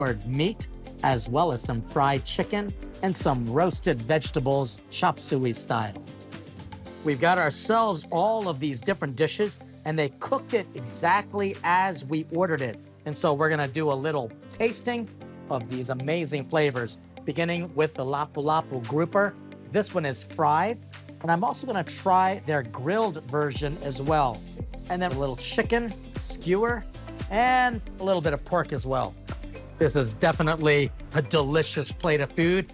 meat, as well as some fried chicken and some roasted vegetables, chop suey style. We've got ourselves all of these different dishes, and they cooked it exactly as we ordered it. And so we're gonna do a little tasting of these amazing flavors, beginning with the Lapu-Lapu grouper. This one is fried, and I'm also gonna try their grilled version as well. And then a little chicken skewer and a little bit of pork as well. This is definitely a delicious plate of food.